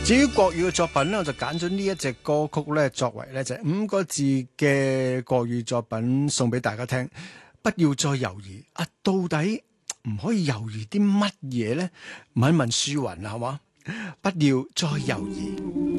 至於國語嘅作品咧，我就揀咗呢一隻歌曲咧，作為咧就係5個字嘅國語作品送俾大家聽。不要再猶豫啊！到底唔可以猶豫啲乜嘢咧？問一問舒雲啦，係嘛？不要再猶豫。